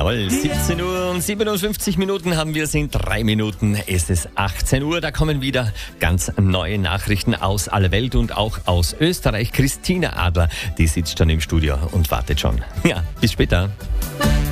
Jawohl, 17 Uhr und 57 Minuten haben wir es in 3 Minuten. Es ist 18 Uhr, da kommen wieder ganz neue Nachrichten aus aller Welt und auch aus Österreich. Christina Adler, die sitzt schon im Studio und wartet schon. Ja, bis später.